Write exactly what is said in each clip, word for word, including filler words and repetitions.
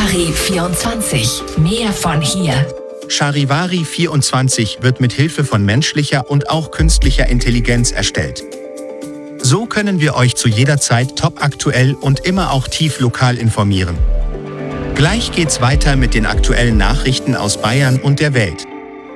Charivari vierundzwanzig. Mehr von hier. Charivari vierundzwanzig wird mit Hilfe von menschlicher und auch künstlicher Intelligenz erstellt. So können wir euch zu jeder Zeit topaktuell und immer auch tief lokal informieren. Gleich geht's weiter mit den aktuellen Nachrichten aus Bayern und der Welt.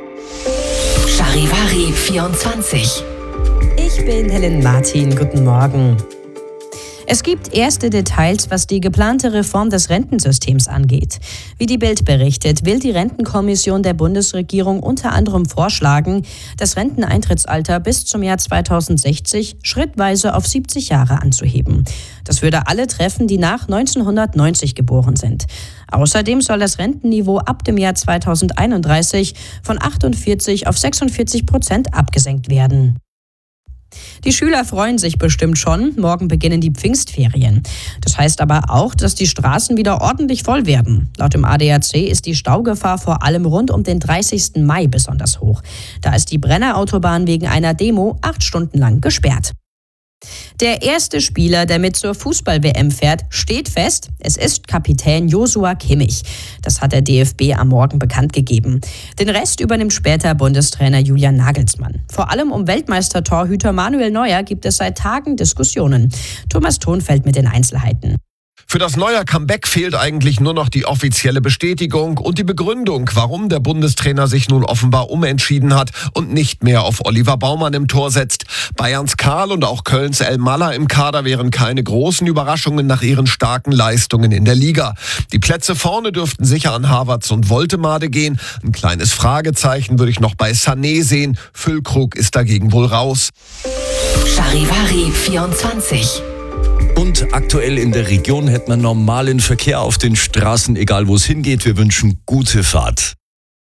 Charivari vierundzwanzig. Ich bin Helen Martin, guten Morgen. Es gibt erste Details, was die geplante Reform des Rentensystems angeht. Wie die Bild berichtet, will die Rentenkommission der Bundesregierung unter anderem vorschlagen, das Renteneintrittsalter bis zum Jahr zweitausendsechzig schrittweise auf siebzig Jahre anzuheben. Das würde alle treffen, die nach neunzehnhundertneunzig geboren sind. Außerdem soll das Rentenniveau ab dem Jahr zweitausendeinunddreißig von achtundvierzig auf sechsundvierzig Prozent abgesenkt werden. Die Schüler freuen sich bestimmt schon. Morgen beginnen die Pfingstferien. Das heißt aber auch, dass die Straßen wieder ordentlich voll werden. Laut dem A D A C ist die Staugefahr vor allem rund um den dreißigsten Mai besonders hoch. Da ist die Brennerautobahn wegen einer Demo acht Stunden lang gesperrt. Der erste Spieler, der mit zur Fußball-W M fährt, steht fest. Es ist Kapitän Joshua Kimmich. Das hat der D F B am Morgen bekannt gegeben. Den Rest übernimmt später Bundestrainer Julian Nagelsmann. Vor allem um Weltmeistertorhüter Manuel Neuer gibt es seit Tagen Diskussionen. Thomas Thonfeld mit den Einzelheiten. Für das Neuer-Comeback fehlt eigentlich nur noch die offizielle Bestätigung und die Begründung, warum der Bundestrainer sich nun offenbar umentschieden hat und nicht mehr auf Oliver Baumann im Tor setzt. Bayerns Karl und auch Kölns El Malla im Kader wären keine großen Überraschungen nach ihren starken Leistungen in der Liga. Die Plätze vorne dürften sicher an Havertz und Woltemade gehen. Ein kleines Fragezeichen würde ich noch bei Sané sehen. Füllkrug ist dagegen wohl raus. Charivari vierundzwanzig. Und aktuell in der Region hätten wir normalen Verkehr auf den Straßen, egal wo es hingeht. Wir wünschen gute Fahrt.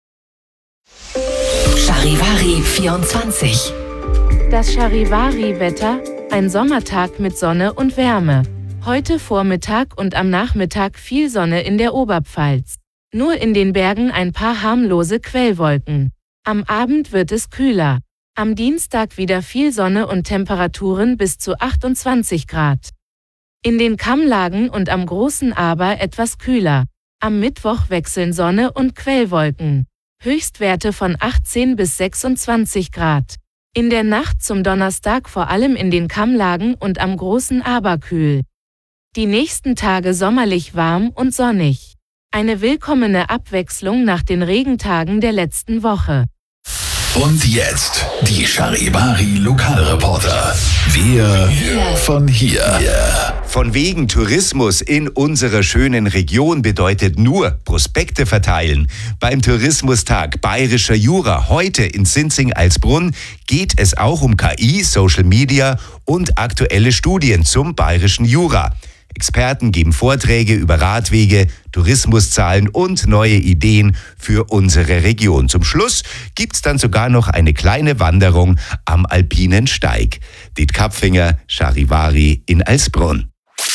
Charivari vierundzwanzig. Das Charivari-Wetter, ein Sommertag mit Sonne und Wärme. Heute Vormittag und am Nachmittag viel Sonne in der Oberpfalz. Nur in den Bergen ein paar harmlose Quellwolken. Am Abend wird es kühler. Am Dienstag wieder viel Sonne und Temperaturen bis zu achtundzwanzig Grad. In den Kammlagen und am Großen Aber etwas kühler. Am Mittwoch wechseln Sonne und Quellwolken. Höchstwerte von achtzehn bis sechsundzwanzig Grad. In der Nacht zum Donnerstag vor allem in den Kammlagen und am Großen Aber kühl. Die nächsten Tage sommerlich warm und sonnig. Eine willkommene Abwechslung nach den Regentagen der letzten Woche. Und jetzt die Charivari Lokalreporter. Wir von hier. Von wegen Tourismus in unserer schönen Region bedeutet nur Prospekte verteilen. Beim Tourismustag Bayerischer Jura heute in Sinzing-Alsbrunn geht es auch um K I, Social Media und aktuelle Studien zum Bayerischen Jura. Experten geben Vorträge über Radwege, Tourismuszahlen und neue Ideen für unsere Region. Zum Schluss gibt's dann sogar noch eine kleine Wanderung am Alpinen Steig. Diet Kapfinger, Charivari in Alsbrunn.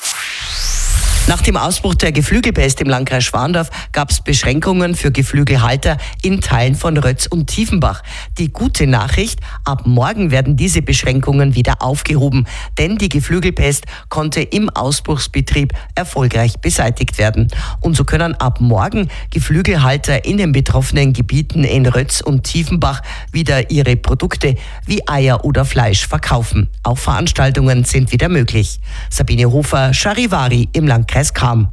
Nach dem Ausbruch der Geflügelpest im Landkreis Schwandorf gab es Beschränkungen für Geflügelhalter in Teilen von Rötz und Tiefenbach. Die gute Nachricht, ab morgen werden diese Beschränkungen wieder aufgehoben, denn die Geflügelpest konnte im Ausbruchsbetrieb erfolgreich beseitigt werden. Und so können ab morgen Geflügelhalter in den betroffenen Gebieten in Rötz und Tiefenbach wieder ihre Produkte wie Eier oder Fleisch verkaufen. Auch Veranstaltungen sind wieder möglich. Sabine Hofer, Charivari im Landkreis Kam.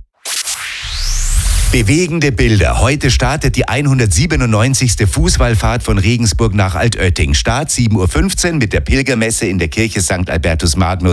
Bewegende Bilder. Heute startet die hundertsiebenundneunzigste Fußwallfahrt von Regensburg nach Altötting. Start sieben Uhr fünfzehn mit der Pilgermesse in der Kirche Sankt Albertus Magnus.